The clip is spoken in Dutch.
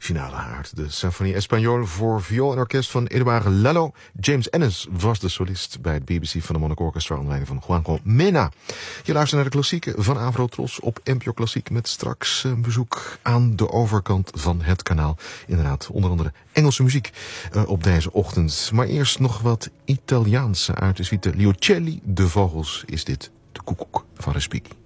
finale uit de Symphonie Espagnole voor viool en orkest van Edouard Lalo. James Ennis was de solist bij het BBC Philharmonic Orchestra onder leiding van Juanjo Mena. Je luistert naar de klassieken van Avrotros op NPO Klassiek met straks een bezoek aan de overkant van het kanaal. Inderdaad, onder andere Engelse muziek op deze ochtend. Maar eerst nog wat Italiaanse uit de suite Liucelli de Vogels is dit de Koekoek van Respighi.